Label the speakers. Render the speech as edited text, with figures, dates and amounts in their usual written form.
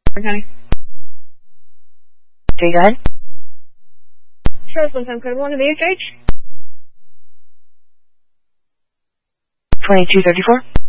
Speaker 1: County.
Speaker 2: Okay, go ahead.
Speaker 1: Sure, this one code 1 to the HH.
Speaker 2: 2234.